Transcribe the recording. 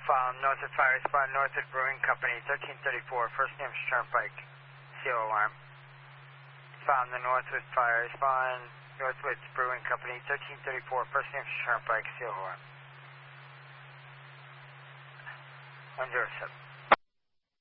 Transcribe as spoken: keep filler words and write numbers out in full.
File Northwood Fire Spot, Northwood Brewing Company, thirteen thirty-four, First Names Turnpike, seal alarm. File the Northwood Fire Spot, Northwood Brewing Company, thirteen thirty-four, First Names Turnpike, seal alarm. one zero seven.